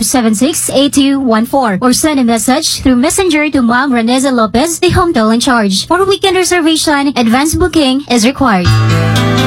0917-576-8214 or send a message through Messenger to Ma'am Reneza Lopez, the home girl in charge. For weekend reservation, advance booking is required.